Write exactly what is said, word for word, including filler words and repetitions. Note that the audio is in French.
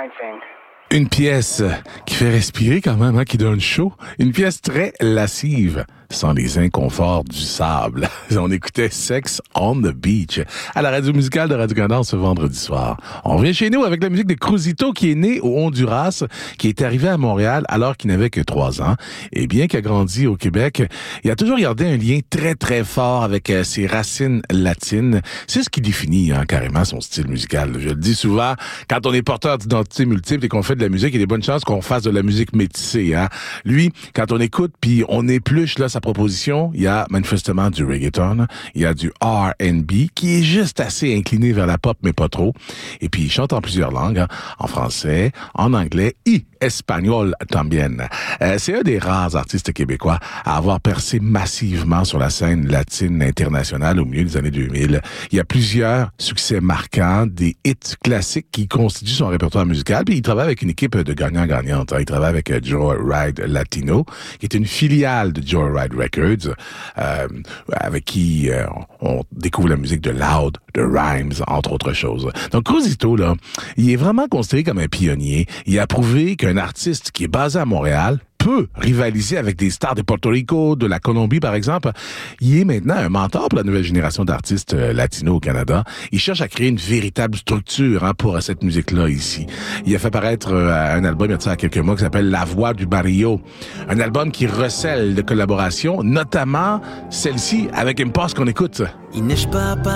Une pièce qui fait respirer quand même, hein, qui donne chaud. Une pièce très lascive, sans les inconforts du sable. On écoutait Sex on the Beach à la radio musicale de Radio-Canada ce vendredi soir. On revient chez nous avec la musique de Cruzito, qui est né au Honduras, qui est arrivé à Montréal alors qu'il n'avait que trois ans. Et bien qu'il a grandi au Québec, il a toujours gardé un lien très très fort avec euh, ses racines latines. C'est ce qui définit hein, carrément son style musical. Je le dis souvent, quand on est porteur d'identité multiple et qu'on fait de la musique, il y a des bonnes chances qu'on fasse de la musique métissée. Hein. Lui, quand on écoute puis on épluche là sa proposition, il y a manifestement du reggaeton, il y a du R and B qui est juste assez incliné vers la pop mais pas trop. Et puis il chante en plusieurs langues, hein, en français, en anglais et espagnol también. Euh, c'est un des rares artistes québécois à avoir percé massivement sur la scène latine internationale au milieu des années deux mille. Il y a plusieurs succès marquants, des hits classiques qui constituent son répertoire musical. Puis il travaille avec une équipe de gagnants-gagnantes. Hein. Il travaille avec Joe Ride Latino, qui est une filiale de Joe Ride Records, euh, avec qui euh, on découvre la musique de Loud, de Rhymes, entre autres choses. Donc Cruzito, là, il est vraiment considéré comme un pionnier. Il a prouvé qu'un artiste qui est basé à Montréal peut rivaliser avec des stars de Porto Rico, de la Colombie, par exemple. Il est maintenant un mentor pour la nouvelle génération d'artistes euh, latinos au Canada. Il cherche à créer une véritable structure hein, pour cette musique-là ici. Il a fait paraître euh, un album il y a de ça quelques mois qui s'appelle La Voix du Barrio. Un album qui recèle de collaborations, notamment celle-ci avec Impost qu'on écoute. Il neige pas